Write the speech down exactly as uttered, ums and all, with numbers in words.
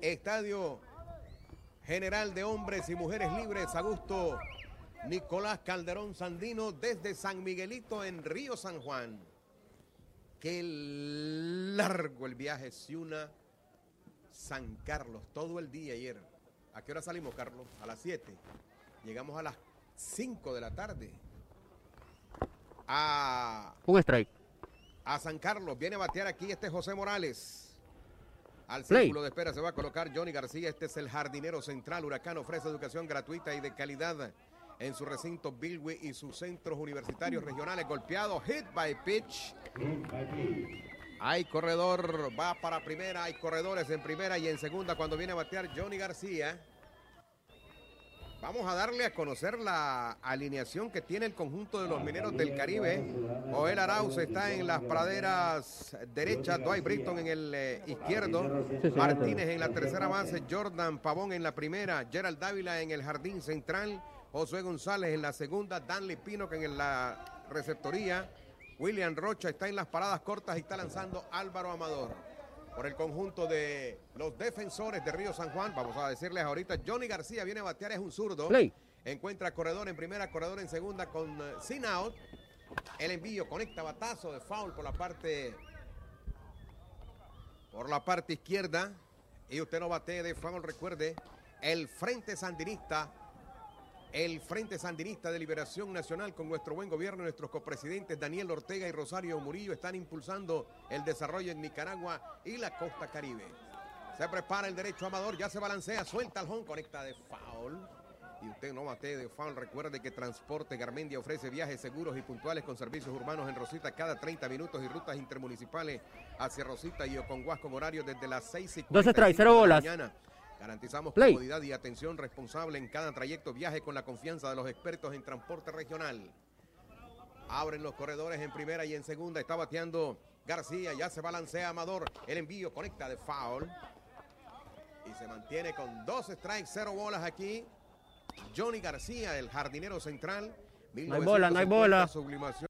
Estadio General de Hombres y Mujeres Libres, Augusto Nicolás Calderón Sandino, desde San Miguelito en Río San Juan. Qué largo el viaje, Ciuna San Carlos, todo el día ayer. ¿A qué hora salimos, Carlos? A las siete. Llegamos a las cinco de la tarde. A... Un strike. A San Carlos, viene a batear aquí este José Morales. Al Play. círculo de espera se va a colocar Johnny García. Este es el jardinero central. Huracán ofrece educación gratuita y de calidad en su recinto Bilwi y sus centros universitarios regionales. Golpeado, hit by pitch. Hay corredor, va para primera, hay corredores en primera y en segunda cuando viene a batear Johnny García. Vamos a darle a conocer la alineación que tiene el conjunto de los Mineros del Caribe. Joel Arauz está en las praderas derechas, Dwight Britton en el eh, izquierdo, Martínez en la tercera base, Jordan Pavón en la primera, Gerald Dávila en el jardín central, Josué González en la segunda, Danley Pino en la receptoría, William Rocha está en las paradas cortas y está lanzando Álvaro Amador. Por el conjunto de los defensores de Río San Juan, vamos a decirles ahorita, Johnny García viene a batear, es un zurdo. Play. Encuentra corredor en primera, corredor en segunda con uh, sin out. El envío conecta batazo de foul por la parte por la parte izquierda. Y usted no bate de foul, recuerde, el Frente Sandinista, el Frente Sandinista de Liberación Nacional con nuestro buen gobierno, nuestros copresidentes Daniel Ortega y Rosario Murillo están impulsando el desarrollo en Nicaragua y la costa caribe. Se prepara el derecho Amador, ya se balancea, suelta el home, conecta de foul. Y usted no bate de foul, recuerde que Transporte Garmendia ofrece viajes seguros y puntuales con servicios urbanos en Rosita cada treinta minutos y rutas intermunicipales hacia Rosita y Oconguas con horarios desde las seis y Dos strikes, cero de la bolas. mañana. Garantizamos Play. comodidad y atención responsable en cada trayecto. Viaje con la confianza de los expertos en transporte regional. Abren los corredores en primera y en segunda. Está bateando García. Ya se balancea Amador. El envío conecta de foul. Y se mantiene con dos strikes, cero bolas aquí. Johnny García, el jardinero central. No hay bola, no hay bola. Sublimación.